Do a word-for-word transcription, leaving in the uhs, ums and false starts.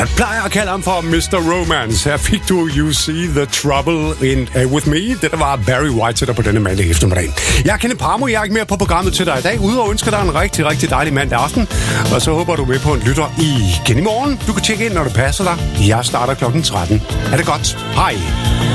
Jeg plejer at kalde ham for mister Romance. Her fik du You See the Trouble in, uh, With Me. Det der var Barry White på denne mandag eftermiddag. Jeg er Kenneth Parmo, jeg er ikke mere på programmet til dig i dag. Udover ønsker dig en rigtig, rigtig dejlig mandag aften. Og så håber du med på en lytter igen i morgen. Du kan tjekke ind, når det passer dig. Jeg starter klokken tretten. Er det godt? Hej.